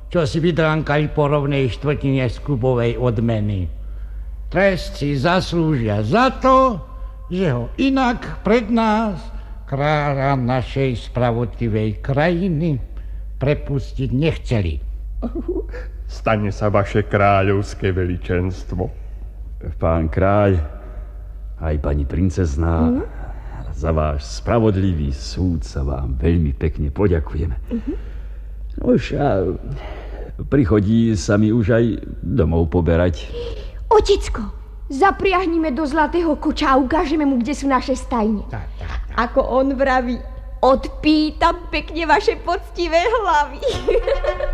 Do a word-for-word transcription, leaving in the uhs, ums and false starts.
čo si vydránkali po rovnej štvrtine z kubovej odmeny. Trest si zaslúžia za to, že ho inak pred nás, kráľa našej spravodlivej krajiny, prepustiť nechceli. Stane sa vaše kráľovské veličenstvo. Pán kráľ, aj pani princezná, mm. za váš spravodlivý súd sa vám veľmi pekne poďakujeme. Mm-hmm. No už a prichodí sa mi už aj domov poberať. Otecko, zapriahnime do zlatého koča a ukážeme mu, kde sú naše stajne. Tak, tak, tak. Ako on vraví, odpýtam pekne vaše poctivé hlavy.